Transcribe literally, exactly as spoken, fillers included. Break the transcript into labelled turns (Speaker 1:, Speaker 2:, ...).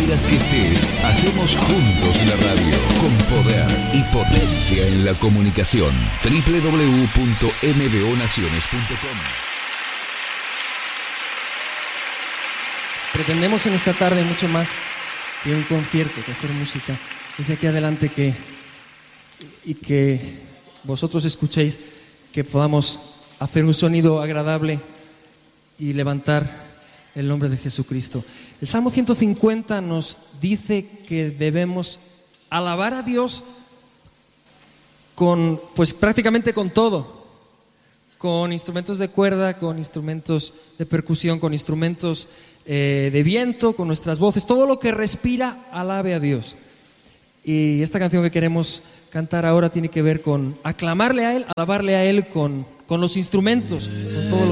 Speaker 1: quieras que estés, hacemos juntos la radio con poder y potencia en la comunicación. doble u doble u doble u punto m b o naciones punto com.
Speaker 2: Pretendemos en esta tarde mucho más que un concierto, que hacer música. Desde aquí adelante que y que vosotros escuchéis, que podamos hacer un sonido agradable y levantar el nombre de Jesucristo. El Salmo ciento cincuenta nos dice que debemos alabar a Dios con, pues prácticamente con todo, con instrumentos de cuerda, con instrumentos de percusión, con instrumentos eh, de viento, con nuestras voces, todo lo que respira, alabe a Dios. Y esta canción que queremos cantar ahora tiene que ver con aclamarle a Él, alabarle a Él con, con los instrumentos, con todo lo